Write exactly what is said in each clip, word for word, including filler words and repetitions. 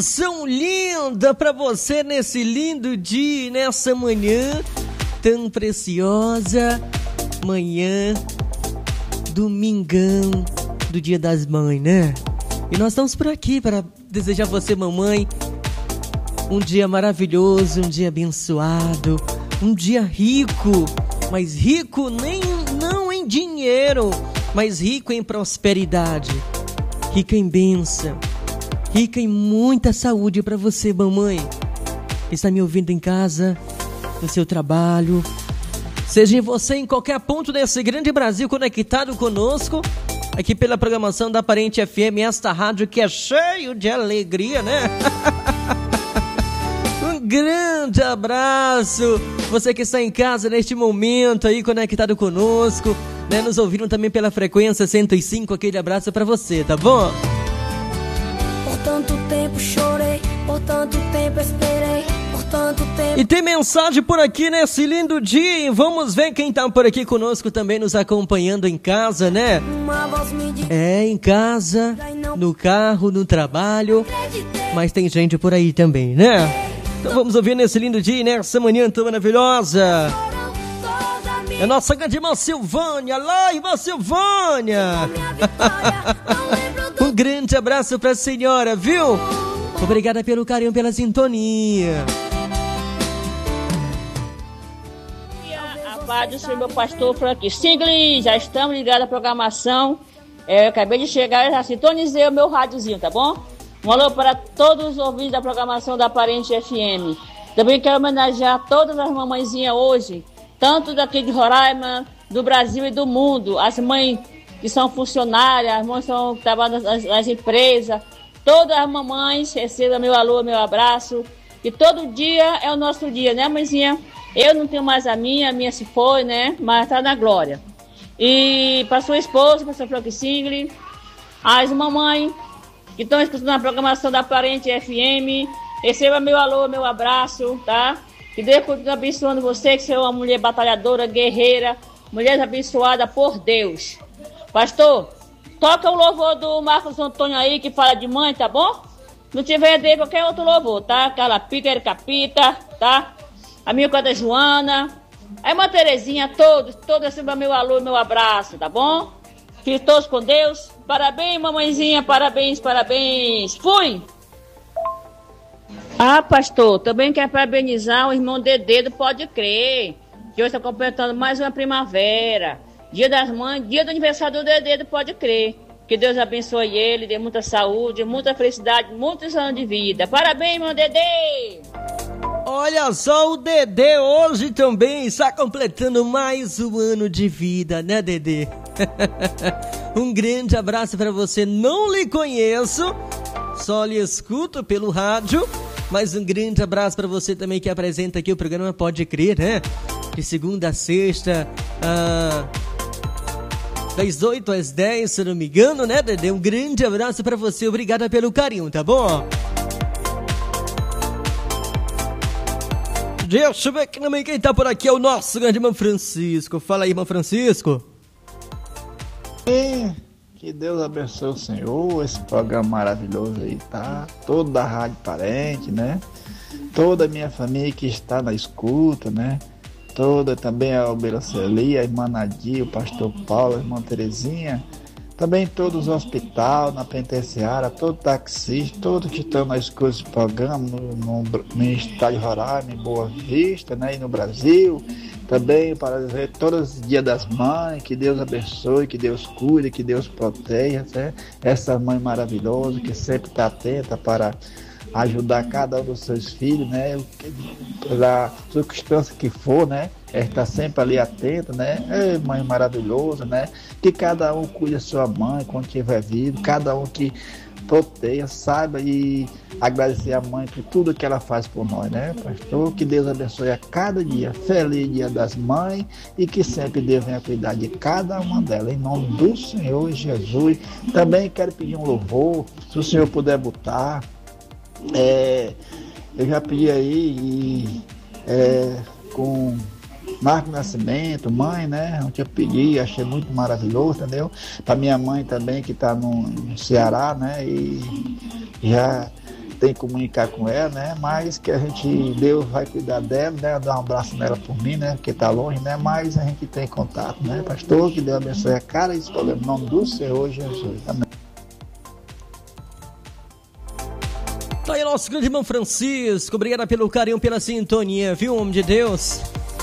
canção linda pra você nesse lindo dia, nessa manhã tão preciosa, manhã, domingão do Dia das Mães, né? E nós estamos por aqui para desejar a você, mamãe, um dia maravilhoso, um dia abençoado, um dia rico, mas rico nem não em dinheiro, mas rico em prosperidade, rico em bênção, rica em muita saúde para você, mamãe. Está me ouvindo em casa, no seu trabalho, seja em você em qualquer ponto desse grande Brasil conectado conosco, aqui pela programação da Parente F M, esta rádio que é cheio de alegria, né? Um grande abraço, você que está em casa neste momento aí conectado conosco, né? Nos ouvindo também pela frequência cento e cinco, aquele abraço para você, tá bom? Por tanto tempo chorei, por tanto tempo esperei, por tanto tempo... E tem mensagem por aqui nesse lindo dia. Vamos ver quem tá por aqui conosco também, nos acompanhando em casa, né? Uma voz me diz... É, em casa, no carro, no trabalho, mas tem gente por aí também, né? Então vamos ouvir nesse lindo dia, nessa manhã tão maravilhosa. É a nossa grande irmã Silvânia. Lá, irmã Silvânia! Um grande abraço pra senhora, viu? Obrigada pelo carinho, pela sintonia. A paz do Senhor, meu pastor, por aqui. Sigli, já estamos ligados à programação. É, eu acabei de chegar, já sintonizei o meu rádiozinho, tá bom? Um alô para todos os ouvintes da programação da Parente F M. Também quero homenagear todas as mamãezinhas hoje, tanto daqui de Roraima, do Brasil e do mundo. As mães que são funcionárias, as mães que, são, que trabalham nas, nas empresas. Todas as mamães recebam meu alô, meu abraço. E todo dia é o nosso dia, né, mãezinha? Eu não tenho mais a minha, a minha se foi, né? Mas tá na glória. E para sua esposa, para sua Frank Sigli, as mamães que estão escutando a programação da Parente F M, receba meu alô, meu abraço, tá? Que Deus continue abençoando você, que você é uma mulher batalhadora, guerreira, mulher abençoada por Deus. Pastor, toca o louvor do Marcos Antônio aí, que fala de mãe, tá bom? Não tiver de qualquer outro louvor, tá? Calapita, Ericapita, tá? A minha coisa Joana, a irmã Terezinha, todos, todos recebam meu alô, meu abraço, tá bom? Fiquem todos com Deus. Parabéns, mamãezinha, parabéns, parabéns. Fui! Ah, pastor, também quero parabenizar o irmão Dedê do Pode Crer, que hoje está completando mais uma primavera. Dia das Mães, dia do aniversário do Dedê do Pode Crer. Que Deus abençoe ele, dê muita saúde, muita felicidade, muitos anos de vida. Parabéns, irmão Dedê! Olha só, o Dedê hoje também está completando mais um ano de vida, né, Dedê? Um grande abraço para você. Não lhe conheço, só lhe escuto pelo rádio, mas um grande abraço para você também que apresenta aqui o programa Pode Crer, né? De segunda a sexta, ah, das oito às dez, se eu não me engano, né, Dedê? Um grande abraço para você, obrigada pelo carinho, tá bom? Deixa eu ver aqui também quem tá por aqui, é o nosso grande irmão Francisco. Fala aí, irmão Francisco. É, que Deus abençoe o Senhor, esse programa maravilhoso aí, tá? Toda a Rádio Parente, né? Toda a minha família que está na escuta, né? Toda também a Obeira Celia, a irmã Nadia, o pastor Paulo, a irmã Terezinha. Também todos os hospitais, na penitenciária, todo taxista, todos que estão na escuta desse programa, no, no, no estado de Roraima, em Boa Vista, né? E no Brasil. Também para dizer todos os dias das mães, que Deus abençoe, que Deus cuide, que Deus proteja, né? Essa mãe maravilhosa que sempre está atenta para ajudar cada um dos seus filhos, né? Pela circunstância que for, né? Ela está sempre ali atenta, né? É mãe maravilhosa, né? Que cada um cuide da sua mãe quando estiver vivo, cada um que proteja, saiba e agradecer a mãe por tudo que ela faz por nós, né, pastor? Que Deus abençoe a cada dia. Feliz Dia das Mães e que sempre Deus venha cuidar de cada uma delas, em nome do Senhor Jesus. Também quero pedir um louvor, se o Senhor puder botar. É, eu já pedi aí e, é, com Marco Nascimento, mãe, né? Eu tinha pedido, achei muito maravilhoso, entendeu? Para minha mãe também, que está no, no Ceará, né? E já tem que comunicar com ela, né? Mas que a gente, Deus vai cuidar dela, né? Dar um abraço nela por mim, né? Porque tá longe, né? Mas a gente tem contato, né? Pastor, que Deus abençoe a cara e esse programa, em nome do Senhor Jesus. Amém. Tá aí nosso grande irmão Francisco, obrigado pelo carinho, pela sintonia, viu, homem de Deus?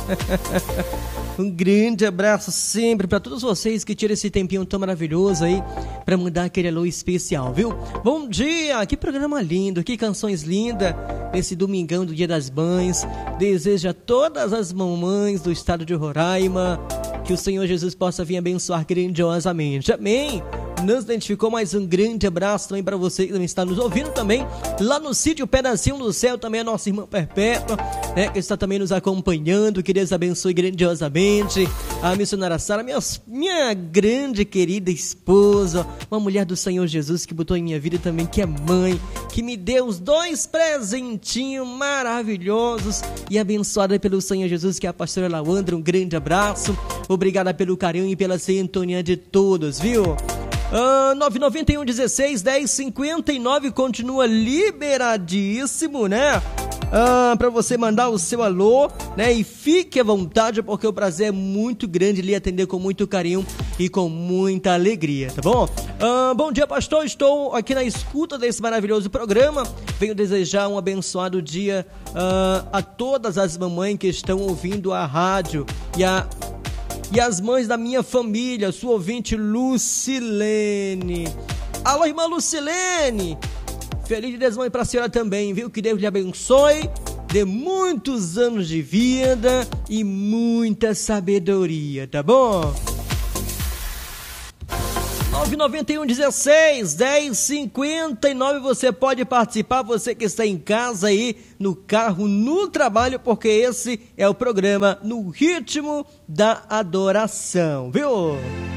Um grande abraço sempre para todos vocês que tiram esse tempinho tão maravilhoso aí para mandar aquele alô especial, viu? Bom dia, que programa lindo, que canções lindas nesse domingão do Dia das Mães. Desejo a todas as mamães do estado de Roraima que o Senhor Jesus possa vir abençoar grandiosamente. Amém? Nos identificou, mais um grande abraço também para você que também está nos ouvindo também lá no sítio Pedacinho do Céu, também a nossa irmã Perpétua, né, que está também nos acompanhando, que Deus abençoe grandiosamente. A missionária Sara, minha, minha grande querida esposa, uma mulher do Senhor Jesus que botou em minha vida também, que é mãe, que me deu os dois presentinhos maravilhosos e abençoada pelo Senhor Jesus, que é a pastora Lawandra. Um grande abraço, obrigada pelo carinho e pela sintonia de todos, viu? Uh, nove nove um, dezesseis, dez, cinquenta e nove continua liberadíssimo, né? Uh, para você mandar o seu alô, né? E fique à vontade, porque o prazer é muito grande lhe atender com muito carinho e com muita alegria, tá bom? Uh, bom dia, pastor, estou aqui na escuta desse maravilhoso programa. Venho desejar um abençoado dia uh, a todas as mamães que estão ouvindo a rádio e a E as mães da minha família, sua ouvinte Lucilene. Alô, irmã Lucilene. Feliz Dia das Mães para a senhora também, viu? Que Deus lhe abençoe, dê muitos anos de vida e muita sabedoria, tá bom? nove nove um, dezesseis, dez, cinquenta e nove, você pode participar, você que está em casa aí, no carro, no trabalho, porque esse é o programa No Ritmo da Adoração, viu?